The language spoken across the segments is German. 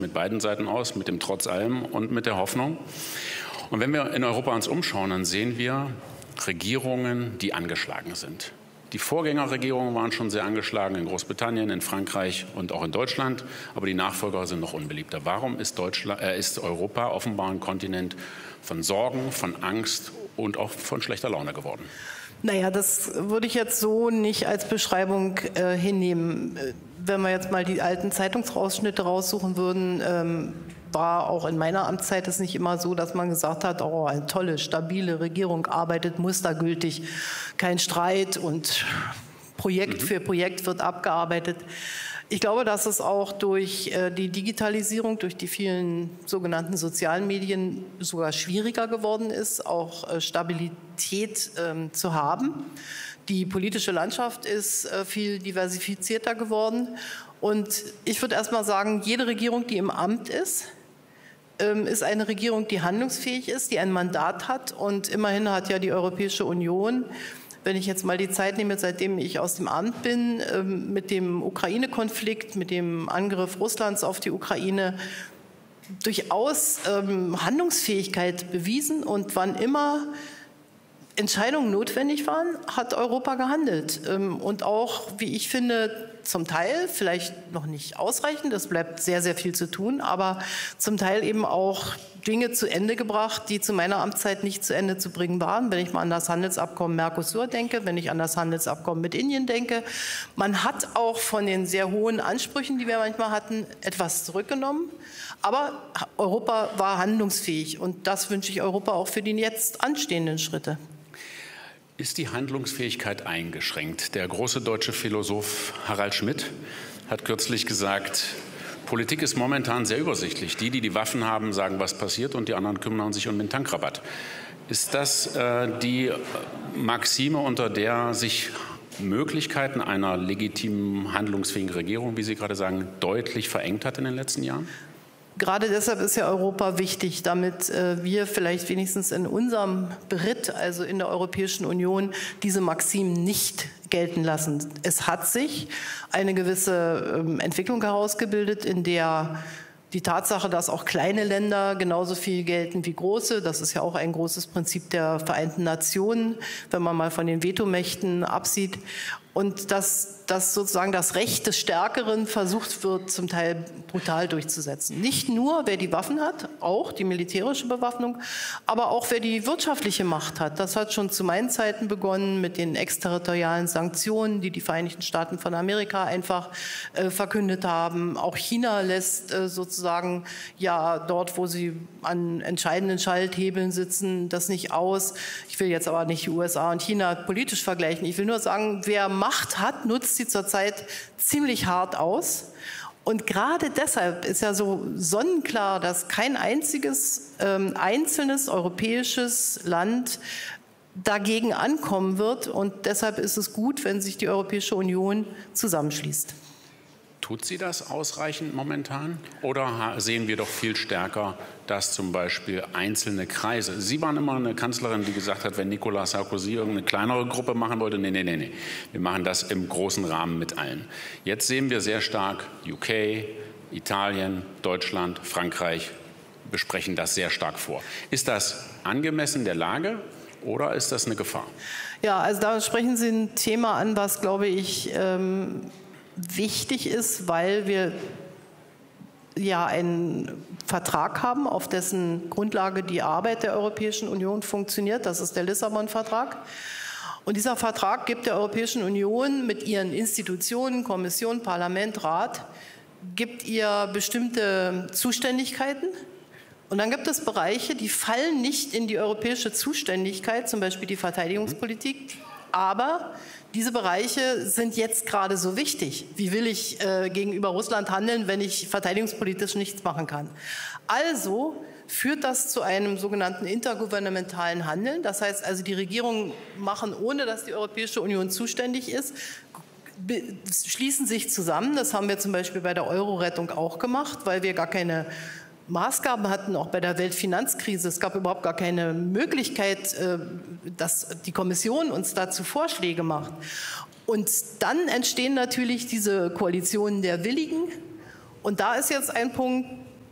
mit beiden Seiten aus, mit dem Trotz allem und mit der Hoffnung. Und wenn wir in Europa uns umschauen, dann sehen wir Regierungen, die angeschlagen sind. Die Vorgängerregierungen waren schon sehr angeschlagen in Großbritannien, in Frankreich und auch in Deutschland, aber die Nachfolger sind noch unbeliebter. Warum ist Europa offenbar ein Kontinent von Sorgen, von Angst und auch von schlechter Laune geworden? Naja, das würde ich jetzt so nicht als Beschreibung hinnehmen. Wenn wir jetzt mal die alten Zeitungsausschnitte raussuchen würden, war auch in meiner Amtszeit es nicht immer so, dass man gesagt hat, oh, eine tolle, stabile Regierung arbeitet mustergültig, kein Streit und Projekt für Projekt wird abgearbeitet. Ich glaube, dass es auch durch die Digitalisierung, durch die vielen sogenannten sozialen Medien sogar schwieriger geworden ist, auch Stabilität zu haben. Die politische Landschaft ist viel diversifizierter geworden. Und ich würde erst mal sagen, jede Regierung, die im Amt ist eine Regierung, die handlungsfähig ist, die ein Mandat hat. Und immerhin hat ja die Europäische Union, wenn ich jetzt mal die Zeit nehme, seitdem ich aus dem Amt bin, mit dem Ukraine-Konflikt, mit dem Angriff Russlands auf die Ukraine, durchaus Handlungsfähigkeit bewiesen. Und wann immer Entscheidungen notwendig waren, hat Europa gehandelt. Und auch, wie ich finde, zum Teil, vielleicht noch nicht ausreichend, es bleibt sehr, sehr viel zu tun, aber zum Teil eben auch Dinge zu Ende gebracht, die zu meiner Amtszeit nicht zu Ende zu bringen waren. Wenn ich mal an das Handelsabkommen Mercosur denke, wenn ich an das Handelsabkommen mit Indien denke. Man hat auch von den sehr hohen Ansprüchen, die wir manchmal hatten, etwas zurückgenommen. Aber Europa war handlungsfähig und das wünsche ich Europa auch für die jetzt anstehenden Schritte. Ist die Handlungsfähigkeit eingeschränkt? Der große deutsche Philosoph Harald Schmidt hat kürzlich gesagt, Politik ist momentan sehr übersichtlich. Die Waffen haben, sagen, was passiert, und die anderen kümmern sich um den Tankrabatt. Ist das die Maxime, unter der sich Möglichkeiten einer legitimen, handlungsfähigen Regierung, wie Sie gerade sagen, deutlich verengt hat in den letzten Jahren? Gerade deshalb ist ja Europa wichtig, damit wir vielleicht wenigstens in unserem Beritt, also in der Europäischen Union, diese Maximen nicht gelten lassen. Es hat sich eine gewisse Entwicklung herausgebildet, in der die Tatsache, dass auch kleine Länder genauso viel gelten wie große, das ist ja auch ein großes Prinzip der Vereinten Nationen, wenn man mal von den Vetomächten absieht. Und dass sozusagen das Recht des Stärkeren versucht wird, zum Teil brutal durchzusetzen. Nicht nur, wer die Waffen hat, auch die militärische Bewaffnung, aber auch, wer die wirtschaftliche Macht hat. Das hat schon zu meinen Zeiten begonnen mit den exterritorialen Sanktionen, die die Vereinigten Staaten von Amerika einfach verkündet haben. Auch China lässt sozusagen ja dort, wo sie an entscheidenden Schalthebeln sitzen, das nicht aus. Ich will jetzt aber nicht USA und China politisch vergleichen. Ich will nur sagen, wer Macht hat, nutzt sie zurzeit ziemlich hart aus. Und gerade deshalb ist ja so sonnenklar, dass kein einziges einzelnes europäisches Land dagegen ankommen wird. Und deshalb ist es gut, wenn sich die Europäische Union zusammenschließt. Tut sie das ausreichend momentan? Oder sehen wir doch viel stärker, dass zum Beispiel einzelne Kreise, Sie waren immer eine Kanzlerin, die gesagt hat, wenn Nicolas Sarkozy irgendeine kleinere Gruppe machen wollte, nee, wir machen das im großen Rahmen mit allen. Jetzt sehen wir sehr stark UK, Italien, Deutschland, Frankreich besprechen das sehr stark vor. Ist das angemessen der Lage oder ist das eine Gefahr? Ja, also da sprechen Sie ein Thema an, was, glaube ich, wichtig ist, weil wir ja einen Vertrag haben, auf dessen Grundlage die Arbeit der Europäischen Union funktioniert. Das ist der Lissabon-Vertrag. Und dieser Vertrag gibt der Europäischen Union mit ihren Institutionen, Kommission, Parlament, Rat, gibt ihr bestimmte Zuständigkeiten. Und dann gibt es Bereiche, die fallen nicht in die europäische Zuständigkeit, zum Beispiel die Verteidigungspolitik, aber diese Bereiche sind jetzt gerade so wichtig. Wie will ich gegenüber Russland handeln, wenn ich verteidigungspolitisch nichts machen kann? Also führt das zu einem sogenannten intergouvernementalen Handeln. Das heißt also, die Regierungen machen, ohne dass die Europäische Union zuständig ist, schließen sich zusammen. Das haben wir zum Beispiel bei der Euro-Rettung auch gemacht, weil wir gar keine Maßgaben hatten, auch bei der Weltfinanzkrise. Es gab überhaupt gar keine Möglichkeit, dass die Kommission uns dazu Vorschläge macht. Und dann entstehen natürlich diese Koalitionen der Willigen. Und da ist jetzt ein Punkt,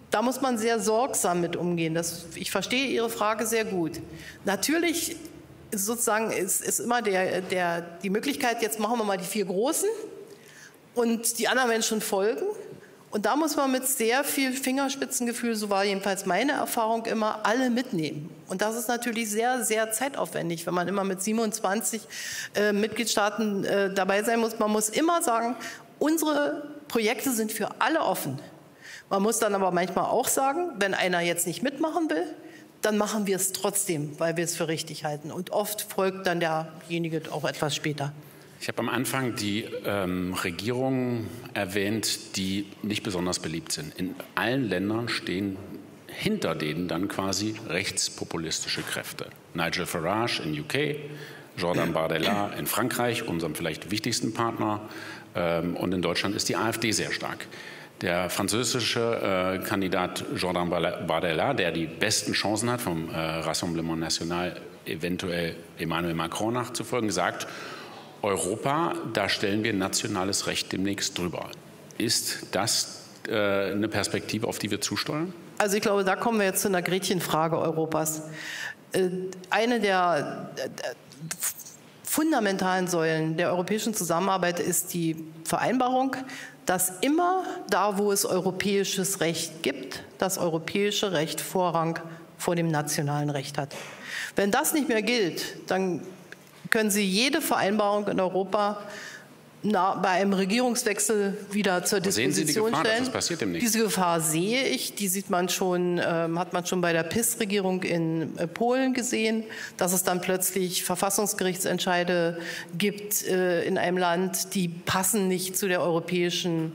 da muss man sehr sorgsam mit umgehen. Ich verstehe Ihre Frage sehr gut. Natürlich sozusagen ist immer die Möglichkeit, jetzt machen wir mal die 4 Großen und die anderen werden schon folgen. Und da muss man mit sehr viel Fingerspitzengefühl, so war jedenfalls meine Erfahrung immer, alle mitnehmen. Und das ist natürlich sehr, sehr zeitaufwendig, wenn man immer mit 27 Mitgliedstaaten dabei sein muss. Man muss immer sagen, unsere Projekte sind für alle offen. Man muss dann aber manchmal auch sagen, wenn einer jetzt nicht mitmachen will, dann machen wir es trotzdem, weil wir es für richtig halten. Und oft folgt dann derjenige auch etwas später. Ich habe am Anfang die Regierungen erwähnt, die nicht besonders beliebt sind. In allen Ländern stehen hinter denen dann quasi rechtspopulistische Kräfte. Nigel Farage in UK, Jordan Bardella in Frankreich, unserem vielleicht wichtigsten Partner. Und in Deutschland ist die AfD sehr stark. Der französische Kandidat Jordan Bardella, der die besten Chancen hat, vom Rassemblement National eventuell Emmanuel Macron nachzufolgen, sagt, Europa, da stellen wir nationales Recht demnächst drüber. Ist das eine Perspektive, auf die wir zusteuern? Also ich glaube, da kommen wir jetzt zu einer Gretchenfrage Europas. Eine der fundamentalen Säulen der europäischen Zusammenarbeit ist die Vereinbarung, dass immer da, wo es europäisches Recht gibt, das europäische Recht Vorrang vor dem nationalen Recht hat. Wenn das nicht mehr gilt, dann können Sie jede Vereinbarung in Europa bei einem Regierungswechsel wieder zur Disposition stellen. Sehen Sie die Gefahr, stellen. dass das passiert demnächst? Diese Gefahr sehe ich. Die sieht man schon, hat man schon bei der PiS-Regierung in Polen gesehen, dass es dann plötzlich Verfassungsgerichtsentscheide gibt in einem Land, die passen nicht zu der europäischen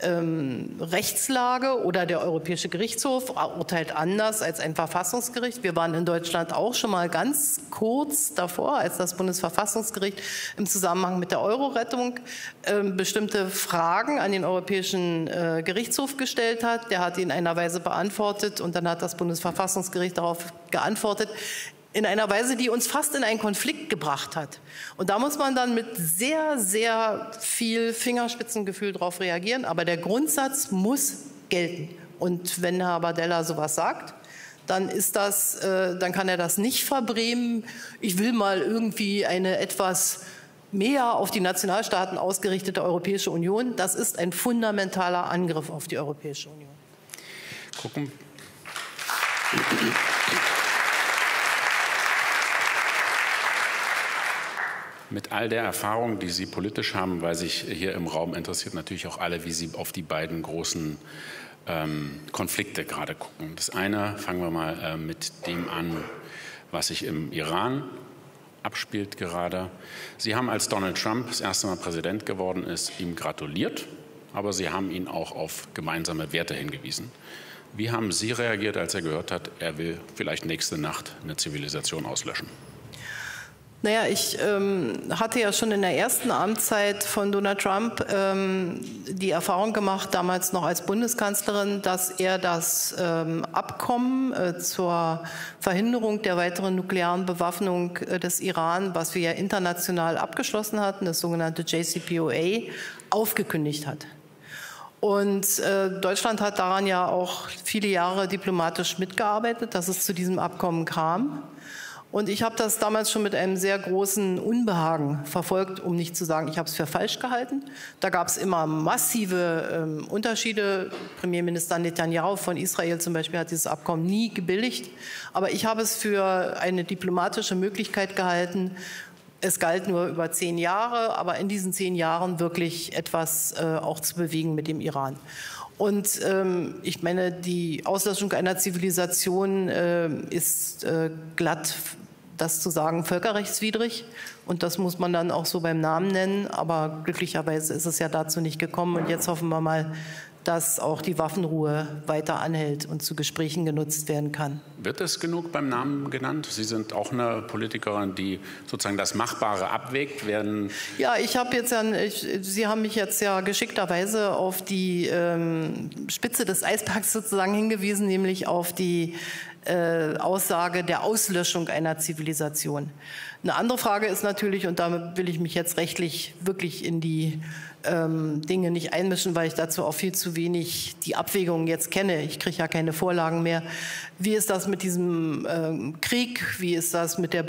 Rechtslage, oder der Europäische Gerichtshof urteilt anders als ein Verfassungsgericht. Wir waren in Deutschland auch schon mal ganz kurz davor, als das Bundesverfassungsgericht im Zusammenhang mit der Euro-Rettung bestimmte Fragen an den Europäischen Gerichtshof gestellt hat. Der hat ihn in einer Weise beantwortet und dann hat das Bundesverfassungsgericht darauf geantwortet, in einer Weise, die uns fast in einen Konflikt gebracht hat. Und da muss man dann mit sehr, sehr viel Fingerspitzengefühl darauf reagieren. Aber der Grundsatz muss gelten. Und wenn Herr Bardella sowas sagt, dann dann kann er das nicht verbrämen. Ich will mal irgendwie eine etwas mehr auf die Nationalstaaten ausgerichtete Europäische Union. Das ist ein fundamentaler Angriff auf die Europäische Union. Gucken. Mit all der Erfahrung, die Sie politisch haben, weil sich hier im Raum interessiert natürlich auch alle, wie Sie auf die beiden großen Konflikte gerade gucken. Das eine, fangen wir mal mit dem an, was sich im Iran abspielt gerade. Sie haben, als Donald Trump das erste Mal Präsident geworden ist, ihm gratuliert, aber Sie haben ihn auch auf gemeinsame Werte hingewiesen. Wie haben Sie reagiert, als er gehört hat, er will vielleicht nächste Nacht eine Zivilisation auslöschen? Naja, ich hatte ja schon in der ersten Amtszeit von Donald Trump die Erfahrung gemacht, damals noch als Bundeskanzlerin, dass er das Abkommen zur Verhinderung der weiteren nuklearen Bewaffnung des Iran, was wir ja international abgeschlossen hatten, das sogenannte JCPOA, aufgekündigt hat. Und Deutschland hat daran ja auch viele Jahre diplomatisch mitgearbeitet, dass es zu diesem Abkommen kam. Und ich habe das damals schon mit einem sehr großen Unbehagen verfolgt, um nicht zu sagen, ich habe es für falsch gehalten. Da gab es immer massive Unterschiede. Premierminister Netanyahu von Israel zum Beispiel hat dieses Abkommen nie gebilligt. Aber ich habe es für eine diplomatische Möglichkeit gehalten. Es galt nur über 10 Jahre, aber in diesen 10 Jahren wirklich etwas auch zu bewegen mit dem Iran. Und ich meine, die Auslöschung einer Zivilisation ist glatt, das zu sagen, völkerrechtswidrig. Und das muss man dann auch so beim Namen nennen. Aber glücklicherweise ist es ja dazu nicht gekommen. Und jetzt hoffen wir mal, dass auch die Waffenruhe weiter anhält und zu Gesprächen genutzt werden kann. Wird es genug beim Namen genannt? Sie sind auch eine Politikerin, die sozusagen das Machbare abwägt. Ja, Sie haben mich jetzt ja geschickterweise auf die Spitze des Eisbergs sozusagen hingewiesen, nämlich auf die Aussage der Auslöschung einer Zivilisation. Eine andere Frage ist natürlich, und damit will ich mich jetzt rechtlich wirklich in die Dinge nicht einmischen, weil ich dazu auch viel zu wenig die Abwägungen jetzt kenne. Ich kriege ja keine Vorlagen mehr. Wie ist das mit diesem Krieg? Wie ist das mit der